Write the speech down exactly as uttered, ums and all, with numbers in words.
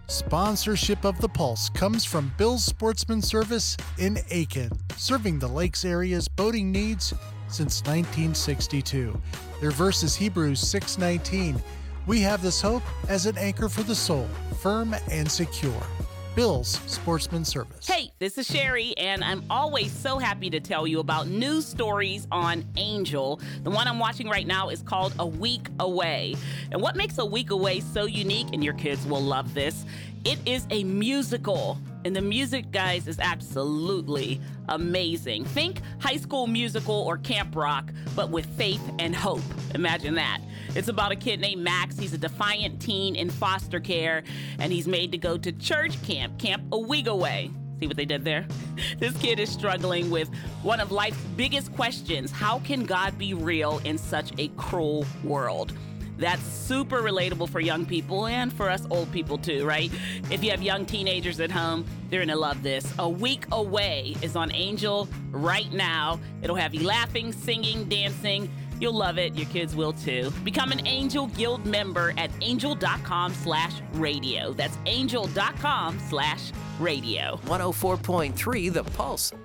Sponsorship of the Pulse comes from Bill's Sportsman Service in Aiken, serving the lakes area's boating needs since nineteen sixty-two. Their verse is Hebrews six nineteen. We have this hope as an anchor for the soul, firm and secure. Bill's Sportsman Service. Hey, this is Sherry, and I'm always so happy to tell you about news stories on Angel. The one I'm watching right now is called A Week Away. And what makes A Week Away so unique, and your kids will love this, it is a musical. And the music, guys, is absolutely amazing. Think High School Musical or Camp Rock, but with faith and hope. Imagine that. It's about a kid named Max. He's a defiant teen in foster care, and he's made to go to church camp, Camp A Week Away. See what they did there? This kid is struggling with one of life's biggest questions. How can God be real in such a cruel world? That's super relatable for young people and for us old people too, right? If you have young teenagers at home, they're gonna love this. A Week Away is on Angel right now. It'll have you laughing, singing, dancing. You'll love it. Your kids will too. Become an Angel Guild member at angel.com slash radio. That's angel.com slash radio. one oh four point three The Pulse.